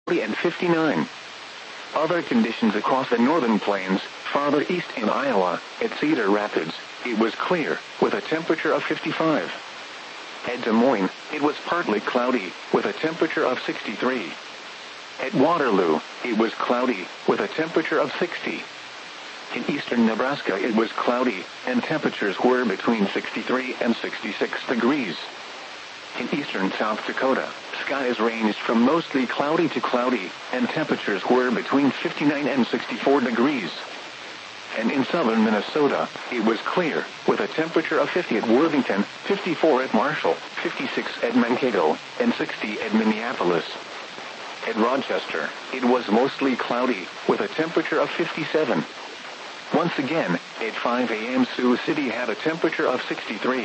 and 59. Other conditions across the northern plains, farther east in Iowa, at Cedar Rapids, it was clear, with a temperature of 55. At Des Moines, it was partly cloudy, with a temperature of 63. At Waterloo, it was cloudy, with a temperature of 60. In eastern Nebraska it was cloudy, and temperatures were between 63 and 66 degrees. In eastern South Dakota, skies ranged from mostly cloudy to cloudy, and temperatures were between 59 and 64 degrees. And in southern Minnesota, it was clear, with a temperature of 50 at Worthington, 54 at Marshall, 56 at Mankato, and 60 at Minneapolis. At Rochester, it was mostly cloudy, with a temperature of 57. Once again, at 5 a.m. Sioux City had a temperature of 63.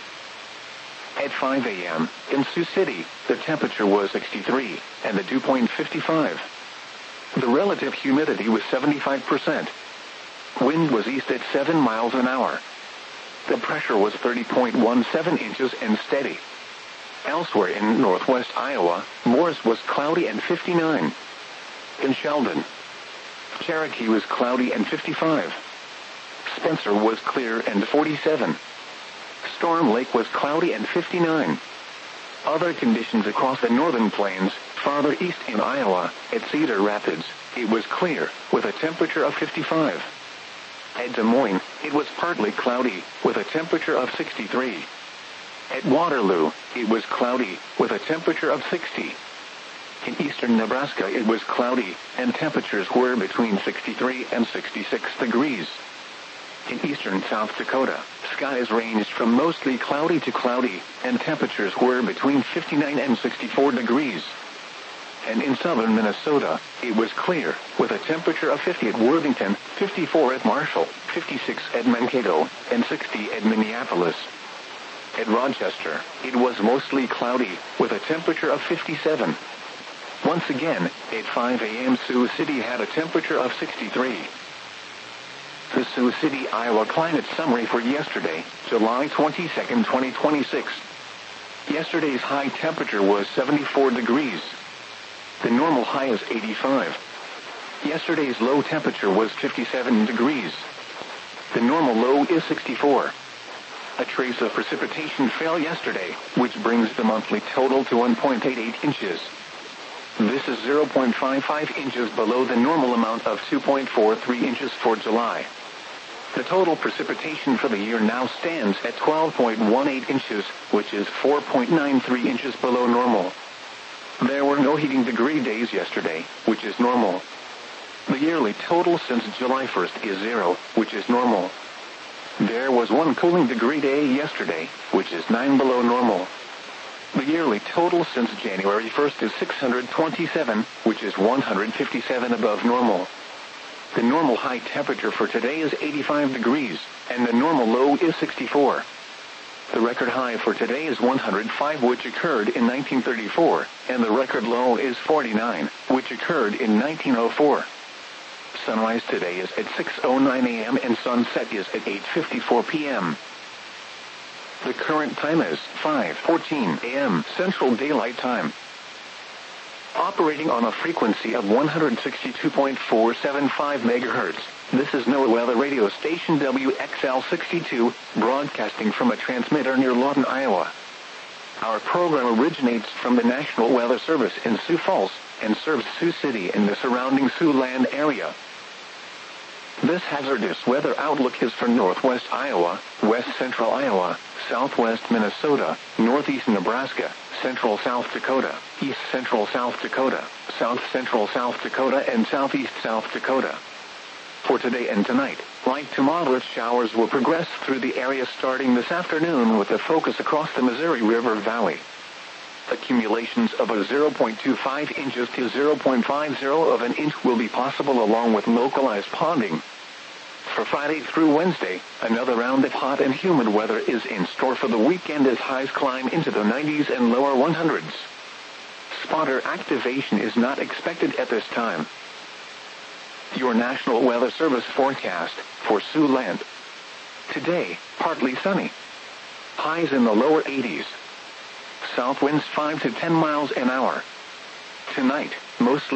At 5 a.m., in Sioux City, the temperature was 63, and the dew point 55. The relative humidity was 75%. Wind was east at 7 miles an hour. The pressure was 30.17 inches and steady. Elsewhere in northwest Iowa, Morris was cloudy and 59. In Sheldon, Cherokee was cloudy and 55. Spencer was clear and 47. Storm Lake was cloudy and 59. Other conditions across the northern plains, farther east in Iowa, at Cedar Rapids, it was clear, with a temperature of 55. At Des Moines, it was partly cloudy, with a temperature of 63. At Waterloo, it was cloudy, with a temperature of 60. In eastern Nebraska it was cloudy, and temperatures were between 63 and 66 degrees. In eastern South Dakota, skies ranged from mostly cloudy to cloudy, and temperatures were between 59 and 64 degrees. And in southern Minnesota, it was clear, with a temperature of 50 at Worthington, 54 at Marshall, 56 at Mankato, and 60 at Minneapolis. At Rochester, it was mostly cloudy, with a temperature of 57. Once again, at 5 a.m. Sioux City had a temperature of 63. The Sioux City, Iowa climate summary for yesterday, July 22, 2026. Yesterday's high temperature was 74 degrees. The normal high is 85. Yesterday's low temperature was 57 degrees. The normal low is 64. A trace of precipitation fell yesterday, which brings the monthly total to 1.88 inches. This is 0.55 inches below the normal amount of 2.43 inches for July. The total precipitation for the year now stands at 12.18 inches, which is 4.93 inches below normal. There were no heating degree days yesterday, which is normal. The yearly total since July 1st is 0, which is normal. There was one cooling degree day yesterday, which is 9 below normal. The yearly total since January 1st is 627, which is 157 above normal. The normal high temperature for today is 85 degrees, and the normal low is 64. The record high for today is 105, which occurred in 1934, and the record low is 49, which occurred in 1904. Sunrise today is at 6:09 a.m. and sunset is at 8:54 p.m. The current time is 5:14 a.m. Central Daylight Time. Operating on a frequency of 162.475 MHz, this is NOAA Weather Radio Station WXL62, broadcasting from a transmitter near Lawton, Iowa. Our program originates from the National Weather Service in Sioux Falls, and serves Sioux City and the surrounding Siouxland area. This hazardous weather outlook is for northwest Iowa, west central Iowa, southwest Minnesota, northeast Nebraska, central South Dakota, east central South Dakota, south central South Dakota, and southeast South Dakota. For today and tonight, light to moderate showers will progress through the area starting this afternoon with a focus across the Missouri River Valley. Accumulations of a 0.25 inches to 0.50 of an inch will be possible, along with localized ponding. For Friday through Wednesday, another round of hot and humid weather is in store for the weekend as highs climb into the 90s and lower 100s. Spotter activation is not expected at this time. Your National Weather Service forecast for Siouxland. Today, partly sunny. Highs in the lower 80s. South winds 5 to 10 miles an hour. Tonight, mostly